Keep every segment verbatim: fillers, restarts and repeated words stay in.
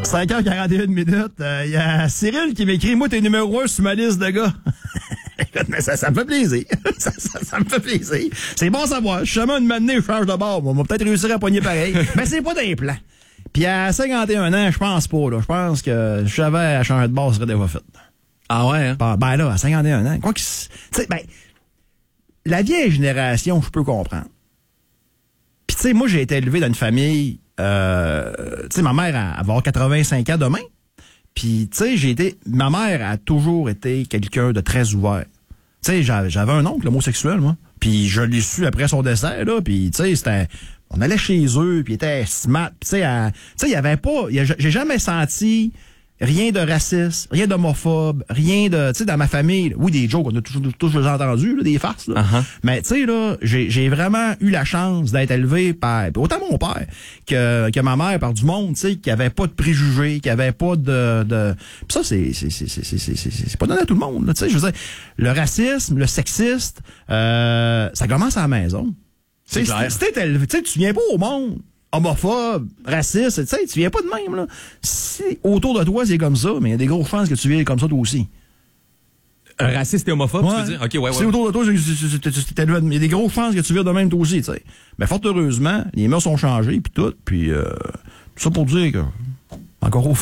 cinq heures quarante et une minutes. Il euh, y a Cyril qui m'écrit « Moi, t'es numéro un sur ma liste de gars. » Écoute, mais ça, ça me fait plaisir. ça, ça, ça me fait plaisir. C'est bon à savoir. Je suis jamais une matinée, je change de bord. On va peut-être réussir à pogner pareil. Mais c'est pas d'un plan. Puis à cinquante et un ans, je pense pas. Là. Je pense que je savais à changer de bord, ça serait déjà fait. Ah ouais? Hein? Ben, ben là, à cinquante et un ans. Quoi que, tu sais, ben, la vieille génération, je peux comprendre. Puis tu sais, moi, j'ai été élevé dans une famille... Euh, tu sais, ma mère elle, elle va avoir quatre-vingt-cinq ans demain. Puis, tu sais, j'ai été... Ma mère a toujours été quelqu'un de très ouvert. Tu sais, j'avais, j'avais un oncle homosexuel, moi. Puis je l'ai su après son décès, là. Puis, tu sais, c'était... On allait chez eux, puis il était smart. Puis, tu sais, il y avait pas... Y a, j'ai jamais senti rien de raciste, rien d'homophobe, rien de... Tu sais, dans ma famille... Oui, des jokes, on a toujours, toujours entendu, là, des farces, là. Uh-huh. Mais, tu sais, là, j'ai, j'ai vraiment eu la chance d'être élevé par... Autant mon père que, que ma mère, par du monde, tu sais, qui avait pas de préjugés, qui avait pas de... de... Puis ça, c'est, c'est, c'est, c'est, c'est, c'est, c'est, c'est pas donné à tout le monde, tu sais. Je veux dire, le racisme, le sexiste, euh, ça commence à la maison. C'est clair. Si t'es élevé, tu sais, tu viens pas au monde homophobe, raciste, tu sais, tu viens pas de même, là. Si autour de toi, c'est comme ça, mais il y a des grosses chances que tu viennes comme ça, toi aussi. Un raciste et homophobe, ouais. tu veux dire? OK, ouais, ouais. Si autour de toi, il y a des grosses chances que tu viennes de même, toi aussi, tu sais. Mais fort heureusement, les mœurs sont changées, puis tout, puis euh, tout ça pour dire que, encore au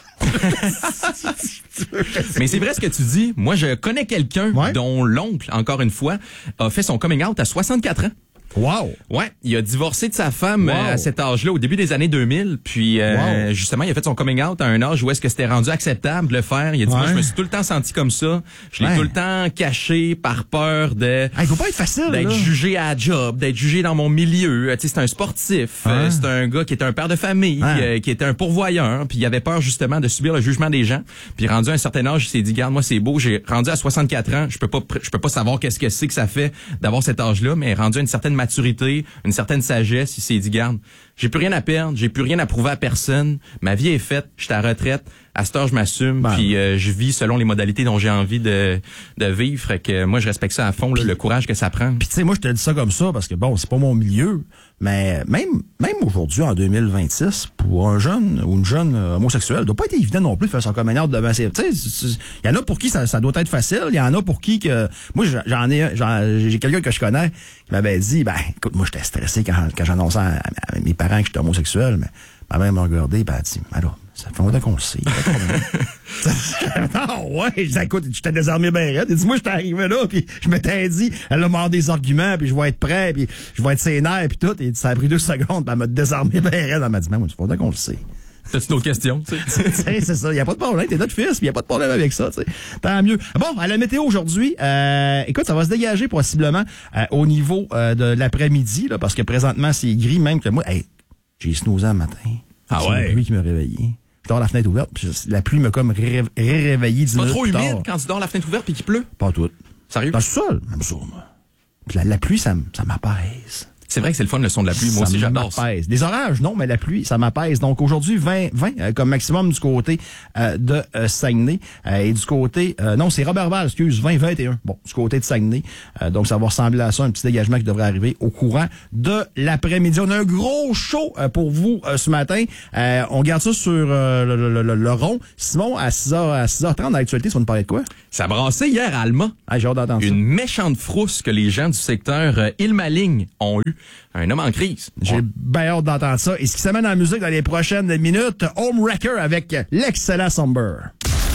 Mais c'est vrai ce que tu dis. Moi, je connais quelqu'un ouais. dont l'oncle, encore une fois, a fait son coming out à soixante-quatre ans. Wow! Ouais, il a divorcé de sa femme wow. euh, à cet âge-là, au début des années deux mille. Puis, euh, wow. justement, il a fait son coming out à un âge où est-ce que c'était rendu acceptable de le faire. Il a dit, ouais. moi, je me suis tout le temps senti comme ça. Je l'ai ouais. tout le temps caché par peur de... Il faut pas être facile, d'être là. jugé à la job, d'être jugé dans mon milieu. Tu sais, c'est un sportif. Ouais. Euh, c'est un gars qui est un père de famille, ouais. euh, qui était un pourvoyeur. Puis, il avait peur, justement, de subir le jugement des gens. Puis, rendu à un certain âge, il s'est dit, garde, moi, c'est beau. J'ai rendu à soixante-quatre ans. Je peux pas, je peux pas savoir qu'est-ce que c'est que ça fait d'avoir cet âge-là, mais rendu à une certaine maturité, une certaine sagesse, il s'est dit, garde, j'ai plus rien à perdre, j'ai plus rien à prouver à personne, ma vie est faite, je suis à la retraite, à cette heure, je m'assume, ben, puis euh, je vis selon les modalités dont j'ai envie de, de vivre, fait que moi, je respecte ça à fond, là, le courage que ça prend. Puis tu sais, moi, je te dis ça comme ça, parce que bon, c'est pas mon milieu, mais même même aujourd'hui, en deux mille vingt-six, pour un jeune ou une jeune euh, homosexuelle, ça doit pas être évident non plus de faire son coming out devant ses... Tu sais, il y en a pour qui ça, ça doit être facile, il y en a pour qui que... Moi, j'en ai... J'en, j'ai quelqu'un que je connais qui m'avait dit, ben, écoute, moi, j'étais stressé quand, quand j'annonçais à, à, à mes parents que j'étais homosexuel, mais ma mère m'a regardé et ben, elle a dit, alors, ça fait longtemps qu'on le sait. Ah ouais, je dis, écoute, j'étais désarmé bien raide. Elle dit, moi, j'étais arrivé là, puis je m'étais dit, elle m'a demandé des arguments, puis je vais être prêt, puis je vais être sénère, puis tout. Et ça a pris deux secondes, puis elle m'a désarmé bien raide. Elle m'a dit, mais moi, ça fait longtemps qu'on le sait. T'as-tu d'autres questions? C'est ça, il n'y a pas de problème, t'es notre fils, il n'y a pas de problème avec ça, t'sais. Tant mieux. Bon, à la météo aujourd'hui, euh, écoute, ça va se dégager possiblement euh, au niveau euh, de l'après-midi, là, parce que présentement, c'est gris, même que moi, hey, j'ai snoozé un matin. Ah c'est ouais? la pluie qui m'a réveillé. Je dors la fenêtre ouverte, puis la pluie m'a comme ré- ré- réveillé dix minutes. C'est pas trop humide tard. quand tu dors la fenêtre ouverte puis qu'il pleut? Pas tout. Sérieux? Dans le sol, même ça, moi. Puis la, la pluie, ça, ça m'apaise. C'est vrai que c'est le fun, le son de la pluie. Moi ça aussi, j'adore ça. Des orages, non, mais la pluie, ça m'apaise. Donc aujourd'hui, vingt, vingt euh, comme maximum du côté euh, de euh, Saguenay. Euh, et du côté... Euh, non, c'est Robertval, excuse, vingt, vingt et un. Bon, du côté de Saguenay. Euh, donc ça va ressembler à ça, un petit dégagement qui devrait arriver au courant de l'après-midi. On a un gros show euh, pour vous euh, ce matin. Euh, on garde ça sur euh, le, le, le, le rond. Simon, à six heures, à six heures trente, dans l'actualité, ça va nous parler de quoi? Ça brassait hier à Alma. Ah, j'ai hâte d'entendre ça. Une méchante frousse que les gens du secteur euh, Île-Maligne ont eu. Un homme en crise. J'ai On... bien hâte d'entendre ça. Et ce qui s'amène en musique dans les prochaines minutes, Home Wrecker avec l'excellent Somber.